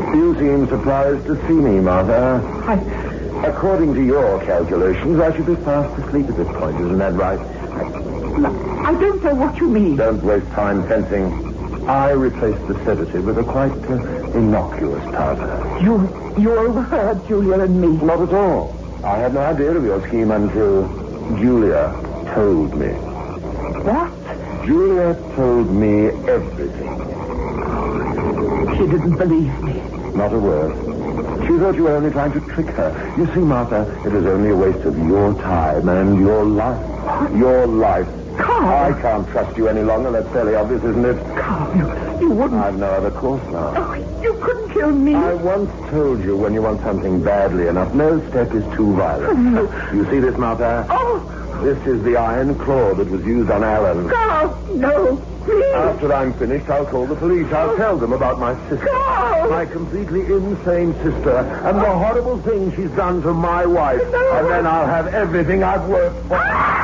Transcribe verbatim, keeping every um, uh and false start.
You seem surprised to see me, Martha. I... According to your calculations, I should be fast asleep at this point. Isn't that right? I don't know what you mean. Don't waste time fencing. I replaced the sedative with a quite uh, innocuous powder. You... you overheard Julia and me. Not at all. I had no idea of your scheme until Julia told me. What? Julia told me everything. She didn't believe me. Not a word. She thought you were only trying to trick her. You see, Martha, it was only a waste of your time and your life. Your life. Carl! I can't trust you any longer. That's fairly obvious, isn't it? Carl, you, you wouldn't... I've no other course now. Oh, you couldn't kill me. I once told you when you want something badly enough, no step is too violent. Oh. You see this, Martha? Oh! This is the iron claw that was used on Alan. Carl, no, please. After I'm finished, I'll call the police. I'll tell them about my sister. Carl! My completely insane sister and the horrible thing she's done to my wife. No. And then I'll have everything I've worked for.